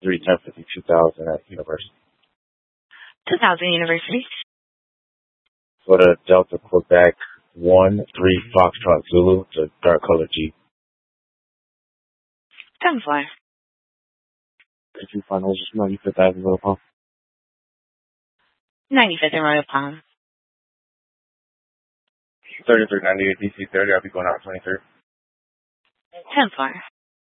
31050 2000 at University. 2000 University. For the Delta Quebec 1-3 Foxtrot Zulu, the dark color Jeep. 10-4. Could you find those 95th Avenue, Royal Palm? 95th and Royal Palm. 3398 DC 30, I'll be going out 23rd. 10-4.